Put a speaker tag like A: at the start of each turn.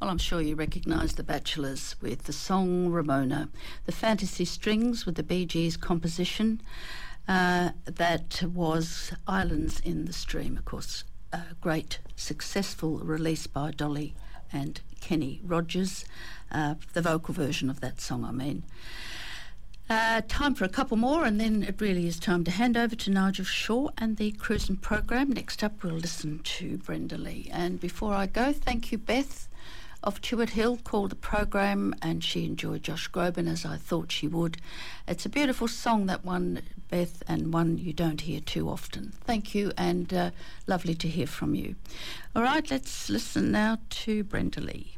A: Well, I'm sure you recognise The Bachelors with the song Ramona, the Fantasy Strings with the Bee Gees composition that was Islands in the Stream, of course, a great successful release by Dolly and Kenny Rogers, the vocal version of that song, I mean. Time for a couple more, and then it really is time to hand over to Nigel Shaw and the cruising program. Next up, we'll listen to Brenda Lee. And before I go, thank you, Beth of Chewett Hill, called the program, and she enjoyed Josh Groban as I thought she would. It's a beautiful song, that one, Beth, and one you don't hear too often. Thank you, and lovely to hear from you. All right, let's listen now to Brenda Lee.